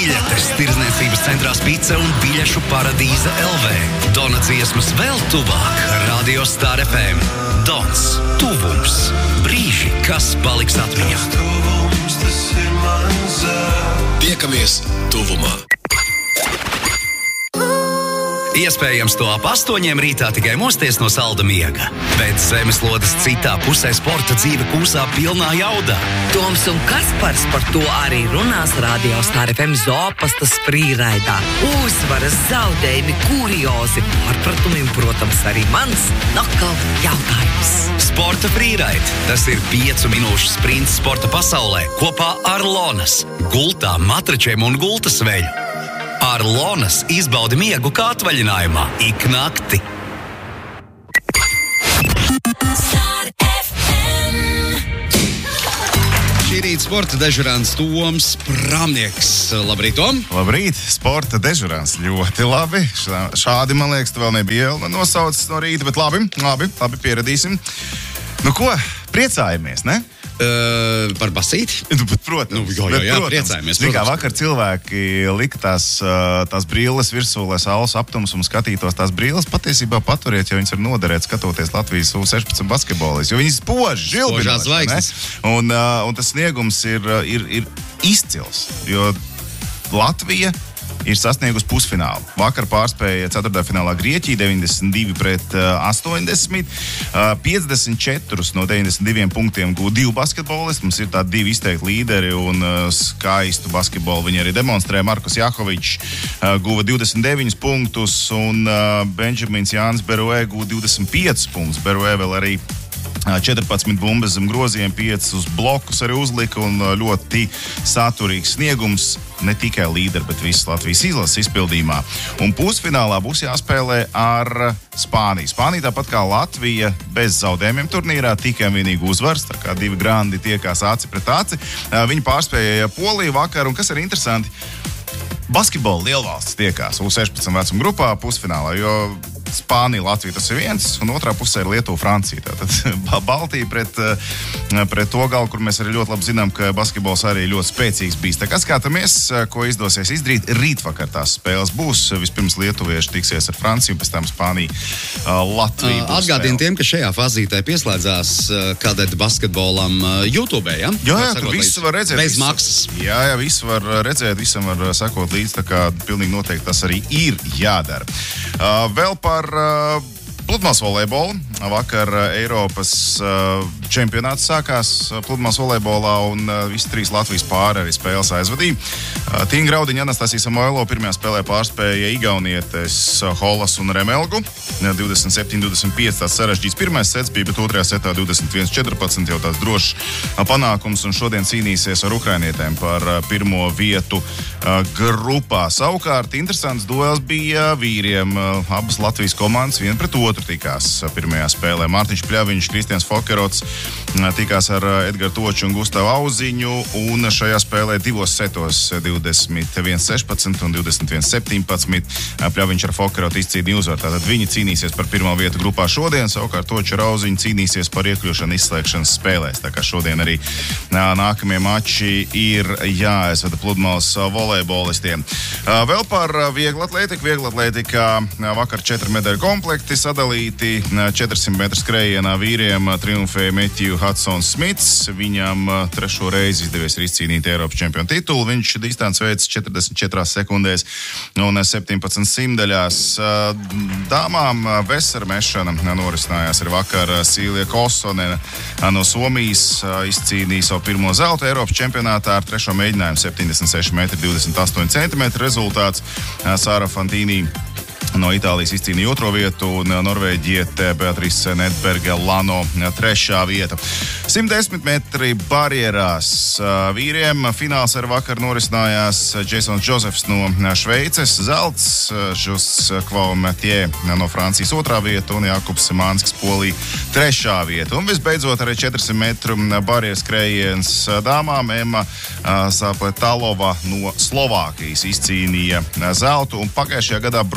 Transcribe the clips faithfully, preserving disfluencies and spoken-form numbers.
Biļetes tirdzniecības centrā Spice un biļešu paradīze L V. Dona dziesmas vēl tuvāk. Radio Star F M. Dons. Tuvums. Brīži, kas paliks atmiņā. Tiekamies tuvumā. Iespējams, to ap astoņiem rītā tikai mosties no salda miega. Bet zemeslodes citā pusē sporta dzīve kūsā pilnā jaudā. Toms un Kaspars par to arī runās Radio Star F M zoopastas frīraidā. Uzvaras, zaudējumi, kuriozi, pārpratumi un, protams, arī mans nokal jautājums. Sporta frīraid. Tas ir piecu minūšu sprints sporta pasaulē kopā ar Lonas, gultām, matračiem un gultas veļu. Ar Lonas izbaudi miegu kā atvaļinājumā ik nakti. Šī rīta sporta dežurants Toms Prāmnieks. Labrīt, Tom! Labrīt, sporta dežurants. Ļoti labi. Šādi, man liekas, tu vēl nebija nosaucis no rīta, bet labi, labi, labi pieradīsim. Nu ko, priecājamies, ne? Uh, par basīti? Nu, bet, protams. Nu, jā, jā, jā, protams. priecājamies. Zin, kā protams. vakar cilvēki lika tās, tās brīles virsū, lai saules aptums un skatītos tās brīles. Patiesībā paturiet, ja viņas var noderēt skatoties Latvijas U sešpadsmit basketbolis, jo viņas spoži, žilbinoši, zvaigznes. Un, uh, un tas sniegums ir, ir, ir izcils, jo Latvija ir sasniegusi pusfinālu. Vakar pārspēja ceturtajā finālā Grieķiju deviņdesmit divi pret astoņdesmit. piecdesmit četri no deviņdesmit diviem punktiem gūda divi basketbolisti. Mums ir tādi divi izteikti līderi un skaistu basketbolu viņi arī demonstrē. Markus Jahovičs guva divdesmit deviņus punktus un Benžamins Jānis Beruē guva divdesmit piecus punktus. Beruē vēl arī četrpadsmit bumbas zem groziem, piecus blokus arī uzlika un ļoti saturīgs sniegums ne tikai līderi, bet visas Latvijas izlases izpildījumā. Un pusfinālā būs jāspēlē ar Spāniju. Spānija tāpat kā Latvija bez zaudējumiem turnīrā, tikai vienīgi uzvars, tā kā divi grandi tiekās aci pret aci. Viņi pārspēja Poliju vakar, un kas ir interesanti, basketbola lielvalstis tiekās U sešpadsmit vecuma grupā pusfinālā, jo Spānija, Latvija tas ir viens, un otrā pusē ir Lietuva, Francija. Tātad Baltija pret, pret to galu, kur mēs arī ļoti labi zinām, ka basketbols arī ļoti spēcīgs bijis. Tā kā skatāmies, ko izdosies izdarīt. Rītvakar tās spēles būs. Vispirms lietuvieši tiksies ar Franciju, pēc tam Spāniju, Latviju. Atgādien tiem, ka šajā fazītē pieslēdzās kadeta basketbolam YouTube, ja? Jā, jā, tur viss var redzēt. Bez maksas. Jā, jā, viss var redzēt, visam var sakot līdz, tā kā pilnīgi noteikti tas arī ir jādara. Uh, vēl par uh, pludmales volejbolu. Vakar uh, Eiropas uh, čempionāts sākās uh, pludmales volejbolā un uh, visi trīs Latvijas pāri arī spēles aizvadīja. Uh, Tīna Graudiņa, Anastasija Samoilo pirmajā spēlē pārspēja igaunietes uh, Holas un Remelgu. divdesmit septiņi divdesmit pieci tāds sarežģīts pirmais sets bija, bet otrajā setā divdesmit viens četrpadsmit jau tāds drošs uh, panākums un šodien cīnīsies ar ukrainietēm par uh, pirmo vietu uh, grupā. Savukārt interesants duels bija vīriem. Uh, abas Latvijas komandas vien pret otru tikās uh, pirmajā spēlē. Mārtiņš Pļaviņš, Kristians Fokerots uh, tikās ar uh, Edgaru Toču un Gustavu Auziņu un šajā spēlē divos setos uh, divdesmit viens sešpadsmit un divdesmit viens septiņpadsmit. Uh, Pļaviņš ar Fokerotu izcīnīja uzvaru. Tātad viņi cīnīsies par pirmo vietu grupā šodien, savukārt Toču ar Auziņu cīnīsies par iekļūšanu izslēgšanas spēlēs. Tā kā šodien arī uh, nākamie mači ir jāaizvada pludmales uh, volejbolistiem. Uh, vēl par uh, vieglatlētiku. Vieglatlētikā uh, vakar četri medaļu komplekti sadalīti. Uh, četrsimt metru skrējienā vīriem uh, triumfēja Metju Hudsons Smits. Viņam uh, trešo reizi izdevies izcīnīt Eiropas čempionu titulu. Viņš distanci veids četrdesmit četrās sekundēs un septiņpadsmit simtaļās. Uh, dāmām uh, vesera mešana norisinājās arī vakar. Uh, Silja Kosone uh, no Somijas uh, izcīnīja savu pirmo zeltu Eiropas čempionātā ar trešo mēģinājumu septiņdesmit seši metri divdesmit astoņi centimetri rezultāts. Uh, Sāra Fantīnī no Itālijas izcīnīja otro vietu un norvēģiete Beatrice Nedberga Lano trešā vieta. simt desmit metri barjerās vīriem. Fināls ar vakar norisinājās Jasons Josefs no Šveices, zelts, Žus Kvaumetie no Francijas otrā vieta un Jakubs Manskis Polija trešā vieta. Un visbeidzot arī četrsimt metru barjeras skrējiens dāmām. Emma Sapletalova no Slovākijas izcīnīja zeltu un pagājušajā gadā bronzi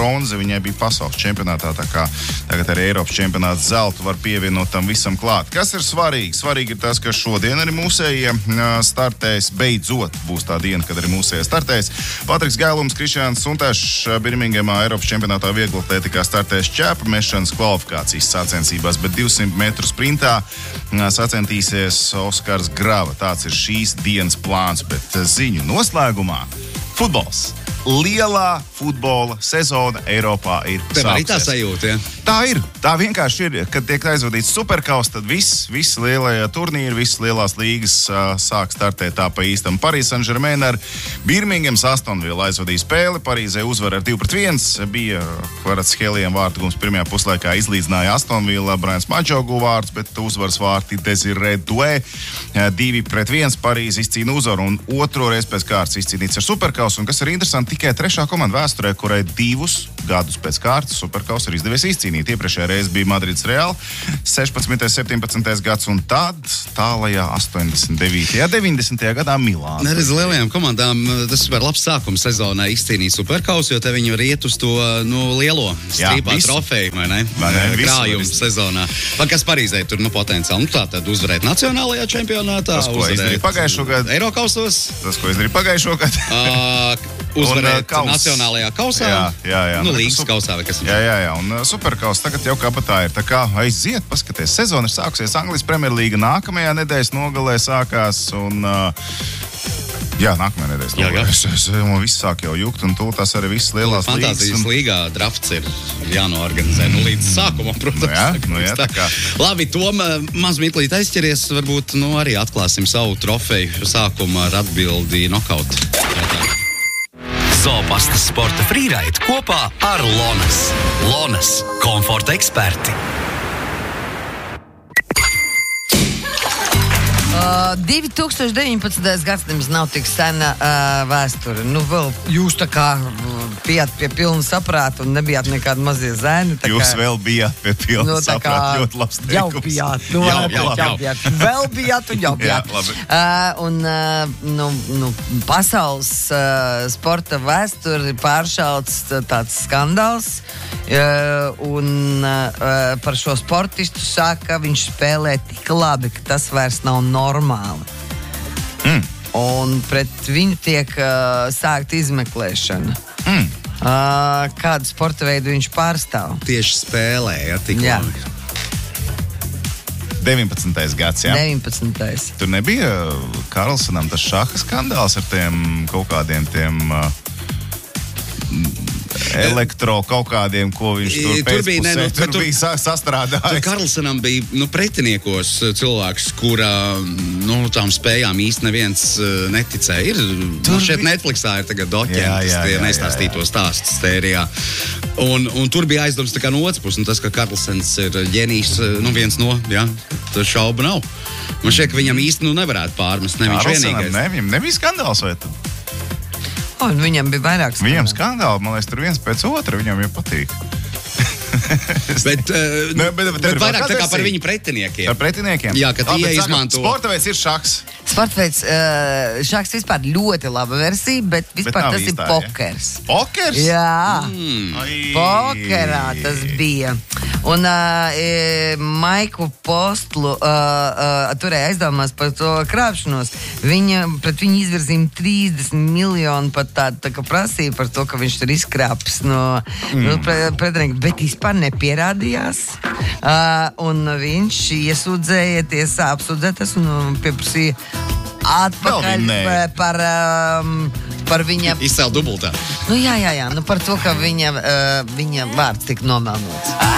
viņai bija pasaules čempionātā, tā kā tagad arī Eiropas čempionāts zeltu var pievienot tam visam klāt. Kas ir svarīgi? Svarīgi ir tas, ka šodien arī mūsējie startēs, beidzot būs tā diena, kad arī mūsējie startēs. Patriks Gailums, Krišjāns Suntašs Birmingemā Eiropas čempionātā vieglatlētikā startēs ķēpa mešanas kvalifikācijas sacensībās, bet divsimt metru sprintā sacentīsies Oskars Grava. Tāds ir šīs dienas plāns, bet ziņu noslēgumā futbols. Lielā futbola sezona Eiropā ir sākusies. Tev arī tā sajūta, ja? Tā ir. Tā vienkārši ir. Kad tiek aizvadīts superkaus, tad viss, viss lielie turnīri, visas lielās līgas uh, sāk startēt tā pa īstam. Paris Saint-Germain ar Birmingemas Aston Villa aizvadīja spēli. Parīzē uzvar ar divi pret viens. Bija Kvarats Helijam vārtugums pirmajā puslaikā izlīdzināja Aston Villa. Brians Mačo guva vārds, bet uzvaras vārti Desiree Doué. divi pret viens Parīze izcīna uzvaru un otro reizi pēc kārtas izcīnīts ar superkaus. Un kas ir interesanti, tikai trešā komanda vēsturē, kurai divus gadus pēc kārtas superkaus ir izdevies izcīnīt. Iepriekšējā reize bija Madrids Real, sešpadsmitais, septiņpadsmitais gads, un tad tālajā astoņdesmit devītajā, deviņdesmitajā gadā Milāna. Neredz lielajām komandām, tas ir labs sākums sezonai izcīnīt superkausu, jo te viņi var iet uz to nu, lielo strīpā trofeju, vai ne? Vai ne? Krājumu sezonā. Vai kas Parīzē tur nu potenciāli? Nu tā tad uzvarēt nacionālajā čempionātā, tas, ko izdarīja pagājušo gadu. Eirokausos. Tas, ko izdarīja pagājušo gadu. Uh, uzvarēt un, uh, nacionālajā kausā. Jā, jā, jā. Nu, Nu, līgas super... kausā vai kas. Jā, jā, jā. Un uh, superkaus tagad jau kā pat tā ir. Tā kā aiziet, paskaties, sezona ir sākusies. Anglijas Premjerlīga nākamajā nedēļas nogalē sākās un... Uh, Jā, nākamajā nedēļas nogalē. Es, es, man viss sāk jau jukt, un tu tas arī viss lielās līgas. Fantāzijas un... līgā drafts ir jānoorganizē. Nu, līdz sākumam, protams. Nu jā, nu jā, tā kā. Labi, Tom, maz mitlīt aizķeries, varbūt nu, arī atklāsim savu trofeju sākumu ar atbildi nokautu. Zopastas sporta frīraid kopā ar Lonas. Lonas – komforta eksperti. Uh, divi tūkstoši deviņpadsmitais gads nemaz nav tik sena uh, vēsture. Nu, vēl jūs tā kā bijāt pie pilna saprāta un nebijāt nekādi mazie zēni. Jūs kā, vēl bijāt pie pilna nu, saprāta, ļoti labs teikums. Jau bijāt. Nu, jau, jau, jau, jau bijāt. Vēl bijāt un jau bijāt. Jā, labi. Uh, un uh, nu, nu, pasaules uh, sporta vēsturi pāršauts tāds skandāls. Uh, un uh, par šo sportistu saka, viņš spēlē tik labi, ka tas vairs nav normāli. Mm. Un pret viņu tiek uh, sākt izmeklēšana. Mm. Uh, kādu sporta veidu viņš pārstāv? Tieši spēlē, ja tik Jā. labi. deviņpadsmitais gads, jā? deviņpadsmitais Tur nebija Karlsonam tas šaha skandāls ar tiem kaut kādiem tiem... Uh, elektro kaut kādiem, ko viņš tur pēcpusē, tur, bija, ne, nu, tur, tur bija sa- sastrādājis. Karlsonam bija nu, pretiniekos cilvēks, kura nu, tām spējām īsti neviens uh, neticēja. Ir, nu, šeit bija... Netflixā ir tagad doķēni, kas tie nestāstīto stāstu stērijā. Un, un tur bija aizdoms tā kā no otras puses, un tas, ka Karlsons ir ģenijs, nu viens no, jā, tas šauba nav. Man šķiet, ka viņam īsti nu, nevarētu pārmest, ne viņš vienīgais. Ne, viņam nebija skandāls vai tad? Oh, viņam bija vairāk skandāli. Viņam skandāli, man liekas, tur viens pēc otra, viņam jau patīk. bet, uh, ne, bet, bet, bet vairāk tā kā par viņu pretiniekiem. Par pretiniekiem? Jā, ka tie izmanto... Sporta veids ir šaks. Sporta veids, uh, šaks vispār ļoti laba versija, bet vispār bet tas īstā, ir pokers. Ja? Pokers? Jā, mm. pokerā tas bija. Un uh, Maiku Postlu uh, uh, turēja aizdomās par to krāpšanos. Viņa, pret viņu izvirzīja trīsdesmit miljonu pat tādu tā, tā prasīja par to, ka viņš tur izkrāps no, mm. no pre, pretinieka, bet vispār nepierādījās. Uh, un viņš iesūdzēja tiesā apsūdzētas un pieprasīja atpakaļ par, um, par viņa... Izcēl dubultā. Nu jā, jā, jā, nu par to, ka viņa, uh, viņa vārds tika nomelnots.